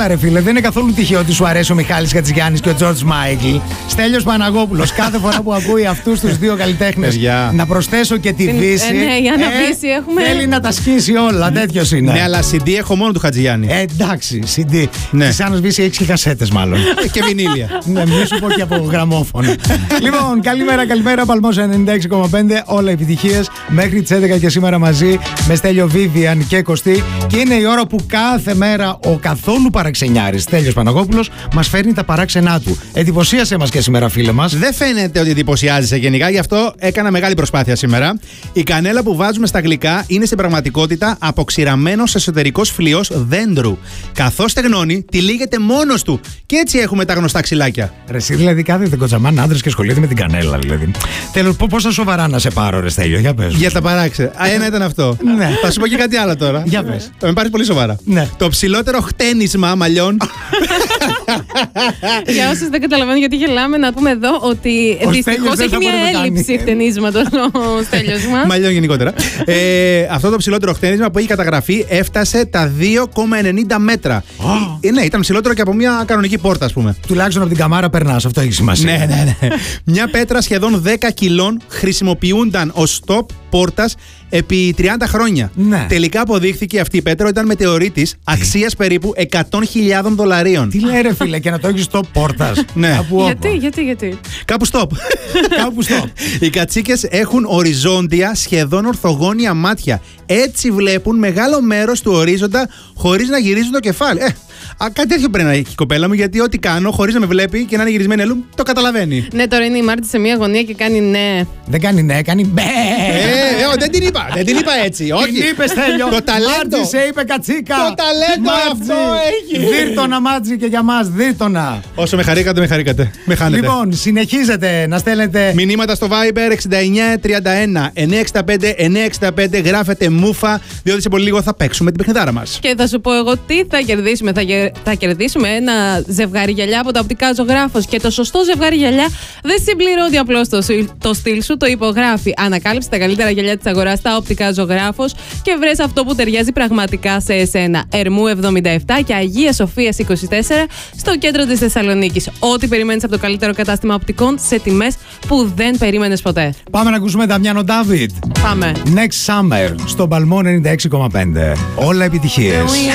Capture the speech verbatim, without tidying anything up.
Κοίτα ρε φίλε, δεν είναι καθόλου τυχαίο ότι σου αρέσει ο Μιχάλης Χατζηγιάννης και ο Τζορτζ Μάικλ. Στέλιος Παναγόπουλος, κάθε φορά που ακούει αυτούς τους δύο καλλιτέχνες. Να προσθέσω και τη Δύση. Ε, ναι, για να Δύση έχουμε. Θέλει να τα σκίσει όλα, τέτοιος είναι. Ναι, αλλά σι ντι έχω μόνο του Χατζηγιάννη. Ε, εντάξει, σι ντι. Ναι. Της Άννος Βύση έχεις και κασέτες μάλλον. Και βινίλια. Ναι, μην σου πω και από γραμμόφωνο. Λοιπόν, καλημέρα, καλημέρα. Παλμός ενενήντα έξι κόμμα πέντε. Όλα επιτυχίες μέχρι τις έντεκα και σήμερα μαζί με Στέλιο, Βίβιαν και Κωστή. Και είναι η ώρα που κάθε μέρα ο καθόλου παραξενιάρης Στέλιος Παναγόπουλος μας φέρνει τα παράξενά του. Εντυπωσίασε μας και σήμερα, φίλε μας. Δεν φαίνεται ότι εντυπωσιάζεσαι γενικά, γι' αυτό έκανα μεγάλη προσπάθεια σήμερα. Η κανέλα που βάζουμε στα γλυκά είναι στην πραγματικότητα αποξηραμένος εσωτερικός φλοιός δέντρου. Καθώς στεγνώνει, τυλίγεται μόνος του. Και έτσι έχουμε τα γνωστά ξυλάκια. Ρε, εσύ δηλαδή κάθεται κοτσαμάν άντρες και ασχολείται με την κανέλα, δηλαδή. Τέλος, πόσα σοβαρά να σε πάρω, ρε Στέλιο, για πες. Για τα παράξε. Α, ένα ήταν αυτό. Ναι. Θα σου πω και κάτι άλλο τώρα. Για πες. Το με πάρεις πολύ σοβαρά. Ναι. Το ψηλότερο χτένισμα μαλλιών. Για όσους δεν καταλαβαίνουν γιατί γελάμε, να πούμε εδώ ότι δυστυχώς έχει μια έλλειψη χτενίσματος ο Στέλιος μας. Μαλλιών γενικότερα. ε, αυτό το ψηλότερο χτένισμα που έχει καταγραφεί έφτασε τα δύο κόμμα ενενήντα μέτρα. Oh. Ε, ναι, ήταν ψηλότερο και από μια κανονική πόρτα, ας πούμε. Τουλάχιστον από την καμάρα περνάς, αυτό έχει σημασία. Ναι, ναι, ναι. Μια πέτρα σχεδόν δέκα κιλών χρησιμοποιούνταν ως στοπ πόρτας επί τριάντα χρόνια. Ναι. Τελικά αποδείχθηκε αυτή η πέτρα ήταν μετεωρίτης αξίας περίπου εκατό χιλιάδων δολαρίων. Τι λέει ρε φίλε, και να το έχεις stop πόρτας. Ναι. Κάπου Γιατί, όπα. γιατί, γιατί. Κάπου stop. Κάπου stop. Οι κατσίκες έχουν οριζόντια, σχεδόν ορθογώνια μάτια. Έτσι βλέπουν μεγάλο μέρος του ορίζοντα χωρίς να γυρίζουν το κεφάλι. Ε, α, κάτι τέτοιο πρέπει να έχει η κοπέλα μου, γιατί ό,τι κάνω χωρίς να με βλέπει και να είναι γυρισμένη αλλού, το καταλαβαίνει. Ναι, τώρα είναι η Μάρτη σε μια γωνία και κάνει ναι. Δεν κάνει ναι, κάνει μπε. Ε, ε, δεν την είπα, δεν την είπα έτσι. Όχι. Την είπες, Στέλιο. Το ταλέντο. Μάτζη σε είπε κατσίκα. Το ταλέντο Μάτζη. αυτό έχει. Δίρτονα Μάτζη και για μας, δίρτονα. Όσο με χαρήκατε, με χαρήκατε. Με χάνετε. Λοιπόν, συνεχίζετε να στέλνετε Μηνύματα στο Viber εξήντα εννιά τριάντα ένα εννιακόσια εξήντα πέντε εννιακόσια εξήντα πέντε. Γράφετε μούφα, διότι σε πολύ λίγο θα παίξουμε την παιχνιδάρα μας. Και θα σου πω εγώ τι θα κερδίσουμε. Θα, γε... θα κερδίσουμε ένα ζευγάρι γυαλιά από τα οπτικά Ζωγράφος. Και το σωστό ζευγάρι γυαλιά δεν συμπληρώνει απλώς το, το στυλ σου, το υπογράφει. Ανακάλυψε τα καλύτερα γυαλιά της αγοράς στα οπτικά Ζωγράφος και βρες αυτό που ταιριάζει πραγματικά σε εσένα. Ερμού εβδομήντα επτά και Αγία Σοφίας είκοσι τέσσερα στο κέντρο της Θεσσαλονίκης. Ό,τι περιμένεις από το καλύτερο κατάστημα οπτικών σε τιμές που δεν περίμενες ποτέ. Πάμε να ακούσουμε Δαμιάνο Ντάβιτ. Πάμε. Next Summer στο Παλμό ενενήντα έξι κόμμα πέντε. Όλα επιτυχίες.